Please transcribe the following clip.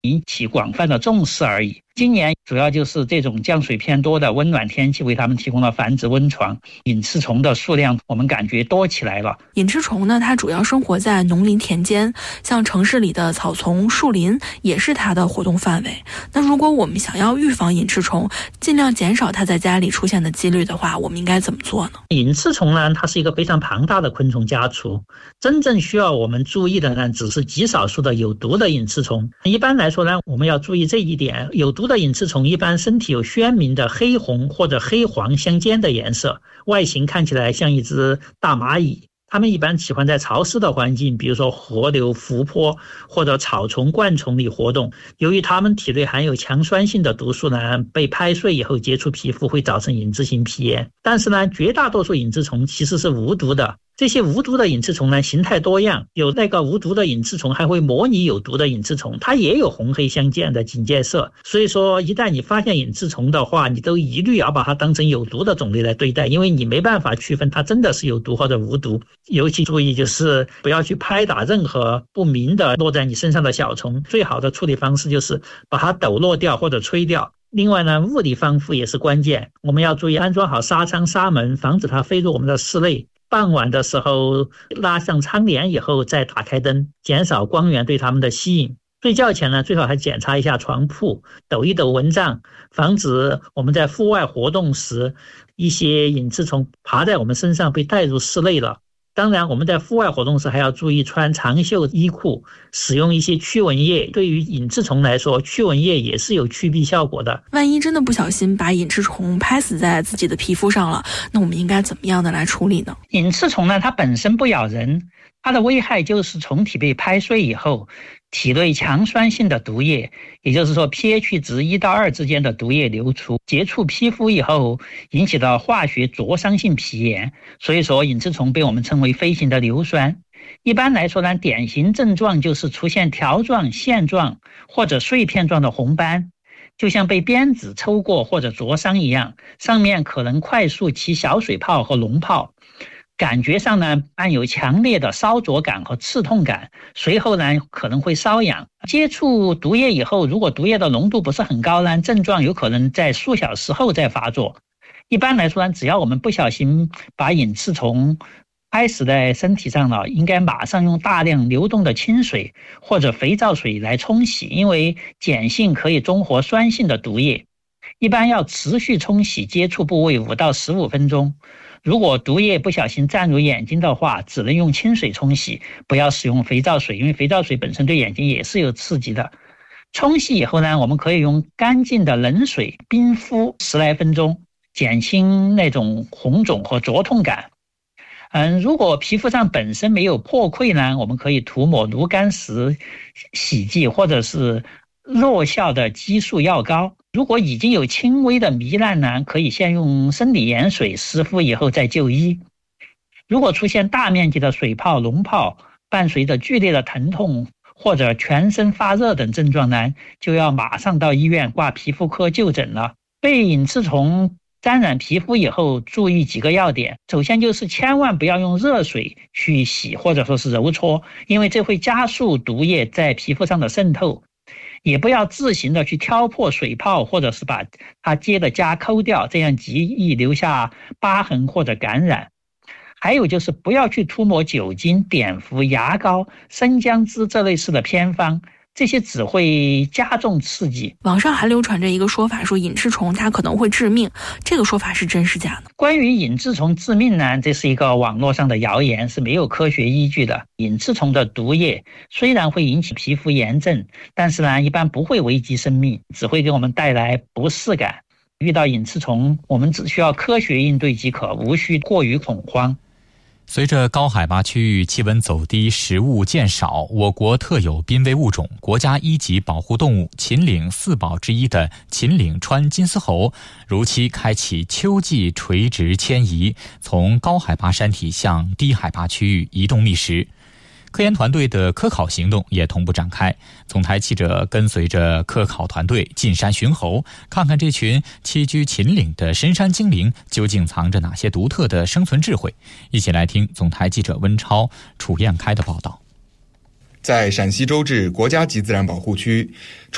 引起广泛的重视而已。今年主要就是这种降水偏多的温暖天气为它们提供了繁殖温床，隐翅虫的数量我们感觉多起来了。 隐翅虫呢，它主要生活在农林田间，像城市里的草丛、树林也是它的活动范围。那如果我们想要预防隐翅虫，尽量减少它在家里出现的几率的话，我们应该怎么做呢？ 隐翅虫呢，它是一个非常庞大的昆虫家族，真正需要我们注意的呢，只是极少数的有毒的隐翅虫。一般来说呢，我们要注意这一点，有毒的隐翅虫一般身体有鲜明的黑红或者黑黄相间的颜色，外形看起来像一只大蚂蚁。它们一般喜欢在潮湿的环境，比如说河流、湖泊或者草丛、灌丛里活动。由于它们体内含有强酸性的毒素呢，被拍碎以后接触皮肤会造成隐质性皮炎。但是呢，绝大多数隐翅虫其实是无毒的。这些无毒的隐翅虫呢，形态多样，有那个无毒的隐翅虫还会模拟有毒的隐翅虫，它也有红黑相间的警戒色。所以说，一旦你发现隐翅虫的话，你都一律要把它当成有毒的种类来对待，因为你没办法区分它真的是有毒或者无毒。尤其注意就是不要去拍打任何不明的落在你身上的小虫，最好的处理方式就是把它抖落掉或者吹掉。另外呢，物理防护也是关键，我们要注意安装好纱窗、纱门，防止它飞入我们的室内。傍晚的时候拉上窗帘以后再打开灯，减少光源对它们的吸引。睡觉前呢，最好还检查一下床铺，抖一抖蚊帐，防止我们在户外活动时一些隐翅虫爬在我们身上被带入室内了。当然我们在户外活动时还要注意穿长袖衣裤，使用一些驱蚊液。对于隐翅虫来说，驱蚊液也是有驱避效果的。 万一真的不小心把隐翅虫拍死在自己的皮肤上了，那我们应该怎么样的来处理呢？ 隐翅虫呢，它本身不咬人，它的危害就是虫体被拍碎以后，体内强酸性的毒液，也就是说 pH 值1到2之间的毒液流出，接触皮肤以后引起的化学灼伤性皮炎。所以说隐翅虫被我们称为飞行的硫酸。一般来说呢，典型症状就是出现条状、线状或者碎片状的红斑，就像被鞭子抽过或者灼伤一样，上面可能快速起小水泡和脓泡。感觉上呢，伴有强烈的烧灼感和刺痛感，随后呢可能会瘙痒。接触毒液以后，如果毒液的浓度不是很高呢，症状有可能在数小时后再发作。一般来说呢，只要我们不小心把隐翅虫拍死在身体上了，应该马上用大量流动的清水或者肥皂水来冲洗，因为碱性可以中和酸性的毒液。一般要持续冲洗接触部位5到15分钟。如果毒液不小心沾入眼睛的话，只能用清水冲洗，不要使用肥皂水，因为肥皂水本身对眼睛也是有刺激的。冲洗以后呢，我们可以用干净的冷水冰敷10来分钟，减轻那种红肿和灼痛感。如果皮肤上本身没有破溃呢，我们可以涂抹炉甘石洗剂或者是弱效的激素药膏。如果已经有轻微的糜烂呢，可以先用生理盐水湿敷以后再就医。如果出现大面积的水泡、脓泡，伴随着剧烈的疼痛或者全身发热等症状呢，就要马上到医院挂皮肤科就诊了。被隐翅虫沾染皮肤以后，注意几个要点。首先就是千万不要用热水去洗或者说是揉搓，因为这会加速毒液在皮肤上的渗透。也不要自行的去挑破水泡，或者是把它结的痂抠掉，这样极易留下疤痕或者感染。还有就是不要去涂抹酒精、碘伏、牙膏、生姜汁这类似的偏方，这些只会加重刺激。 网上还流传着一个说法，说隐翅虫它可能会致命，这个说法是真是假呢？ 关于隐翅虫致命呢，这是一个网络上的谣言，是没有科学依据的。隐翅虫的毒液虽然会引起皮肤炎症，但是呢，一般不会危及生命，只会给我们带来不适感。遇到隐翅虫，我们只需要科学应对即可，无需过于恐慌。 随着高海拔区域气温走低，食物渐少，我国特有濒危物种、国家1级保护动物秦岭4宝之一的秦岭川金丝猴，如期开启秋季垂直迁移，从高海拔山体向低海拔区域移动觅食。科研团队的科考行动也同步展开，总台记者跟随着科考团队进山寻猴，看看这群栖居秦岭的深山精灵究竟藏着哪些独特的生存智慧。一起来听总台记者温超、楚燕开的报道。 在陕西周至国家级自然保护区